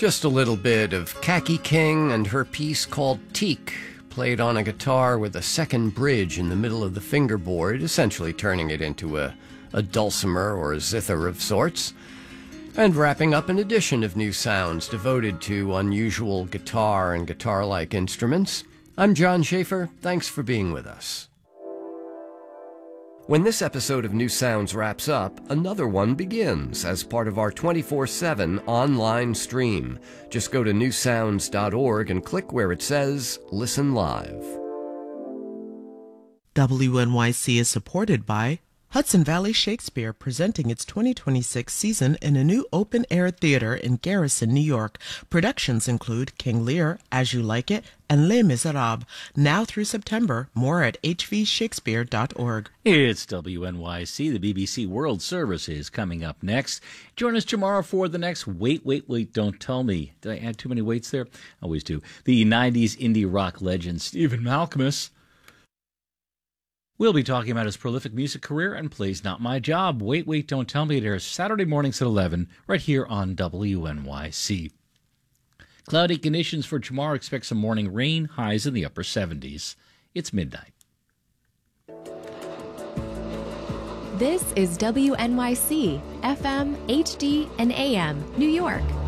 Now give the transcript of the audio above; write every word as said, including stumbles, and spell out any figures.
Just a little bit of Khaki King and her piece called Teak, played on a guitar with a second bridge in the middle of the fingerboard, essentially turning it into a, a dulcimer or a zither of sorts, and wrapping up an edition of New Sounds devoted to unusual guitar and guitar-like instruments. I'm John Schaefer. Thanks for being with us. When this episode of New Sounds wraps up, another one begins as part of our twenty-four seven online stream. Just go to new sounds dot org and click where it says Listen Live. W N Y C is supported by Hudson Valley Shakespeare, presenting its twenty twenty-six season in a new open-air theater in Garrison, New York. Productions include King Lear, As You Like It, and Les Miserables. Now through September. More at h v shakespeare dot org. It's W N Y C. The B B C World Service is coming up next. Join us tomorrow for the next Wait, Wait, Wait, Don't Tell Me. Did I add too many weights there? I always do. The nineties indie rock legend Stephen Malkmus. We'll be talking about his prolific music career and plays Not My Job. Wait, Wait, Don't Tell Me. It airs Saturday mornings at eleven right here on W N Y C. Cloudy conditions for tomorrow. Expect some morning rain, highs in the upper seventies. It's midnight. This is W N Y C, F M, H D, and A M, New York.